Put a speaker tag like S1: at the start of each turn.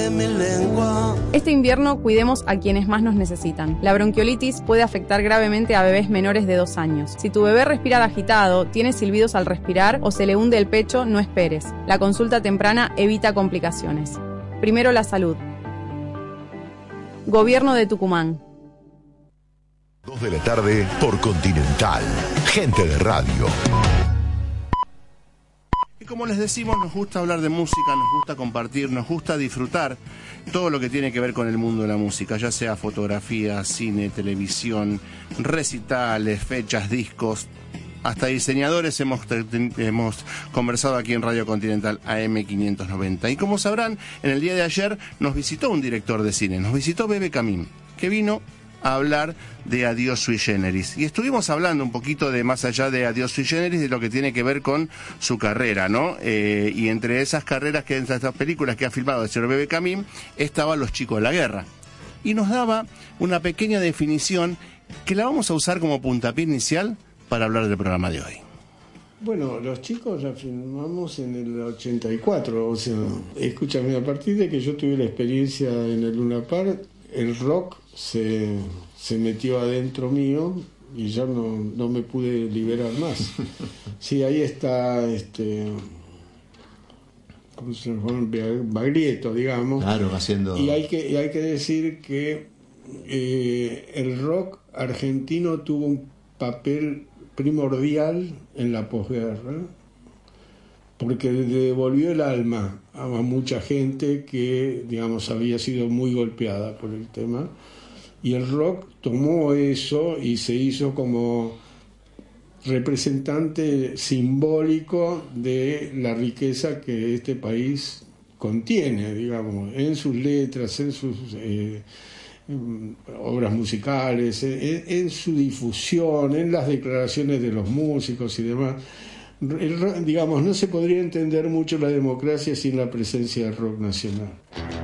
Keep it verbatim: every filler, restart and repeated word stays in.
S1: de mi lengua.
S2: Este invierno cuidemos a quienes más nos necesitan. La bronquiolitis puede afectar gravemente a bebés menores de dos años. Si tu bebé respira agitado, tiene silbidos al respirar o se le hunde el pecho, no esperes. La consulta temprana evita complicaciones. Primero la salud. Gobierno de Tucumán.
S3: Dos de la tarde por Continental. Gente de radio.
S4: Y como les decimos, nos gusta hablar de música, nos gusta compartir, nos gusta disfrutar todo lo que tiene que ver con el mundo de la música, ya sea fotografía, cine, televisión, recitales, fechas, discos, hasta diseñadores hemos, hemos conversado aquí en Radio Continental A M quinientos noventa. Y como sabrán, en el día de ayer nos visitó un director de cine, nos visitó Bebe Camín, que vino a hablar de Adiós Sui Generis. Y estuvimos hablando un poquito de más allá de Adiós Sui Generis, de lo que tiene que ver con su carrera, ¿no? Eh, y entre esas carreras, que entre estas películas que ha filmado el señor Bebe Camín, estaba Los Chicos de la Guerra. Y nos daba una pequeña definición que la vamos a usar como puntapié inicial para hablar del programa de hoy.
S5: Bueno, Los Chicos la filmamos en el ochenta y cuatro, o sea, escúchame, a partir de que yo tuve la experiencia en el Luna Park, el rock se, se metió adentro mío y ya no, no me pude liberar más. Sí, ahí está este ¿cómo se llama? Baglietto, digamos.
S6: Claro, haciendo...
S5: Y hay que, y hay que decir que eh, el rock argentino tuvo un papel primordial en la posguerra, porque le devolvió el alma a mucha gente que, digamos, había sido muy golpeada por el tema, y el rock tomó eso y se hizo como representante simbólico de la riqueza que este país contiene, digamos, en sus letras, en sus eh, obras musicales, en, en su difusión, en las declaraciones de los músicos y demás. El, digamos, no se podría entender mucho la democracia sin la presencia del rock nacional.